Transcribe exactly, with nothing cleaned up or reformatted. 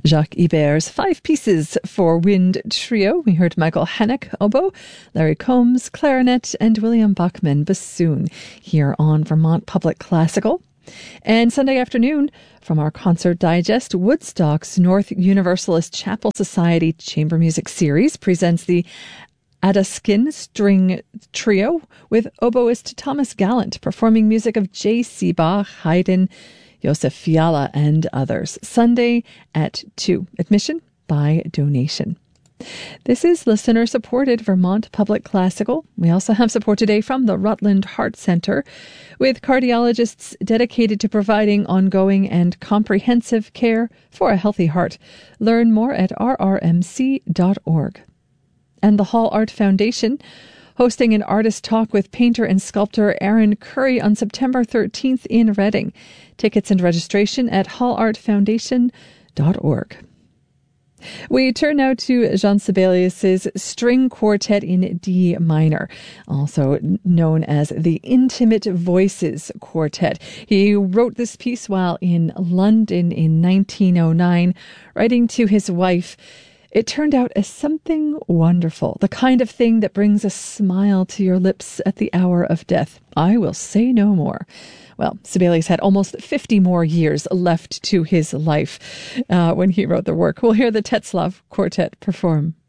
Jacques Ibert's Five Pieces for Wind Trio. We heard Michael Hennick, oboe, Larry Combs, clarinet, and William Bachman, bassoon, here on Vermont Public Classical. And Sunday afternoon, from our Concert Digest, Woodstock's North Universalist Chapel Society Chamber Music Series presents the Adaskin String Trio with oboist Thomas Gallant performing music of J C. Bach, Haydn, Josef Fiala, and others. Sunday at two. Admission by donation. This is listener-supported Vermont Public Classical. We also have support today from the Rutland Heart Center, with cardiologists dedicated to providing ongoing and comprehensive care for a healthy heart. Learn more at r r m c dot org. And the Hall Art Foundation, hosting an artist talk with painter and sculptor Aaron Curry on September thirteenth in Reading. Tickets and registration at hall art foundation dot org. We turn now to Jean Sibelius's String Quartet in D minor, also known as the Intimate Voices Quartet. He wrote this piece while in London in nineteen oh nine, writing to his wife, "It turned out as something wonderful, the kind of thing that brings a smile to your lips at the hour of death. I will say no more." Well, Sibelius had almost fifty more years left to his life uh, when he wrote the work. We'll hear the Tetzlaff Quartet perform.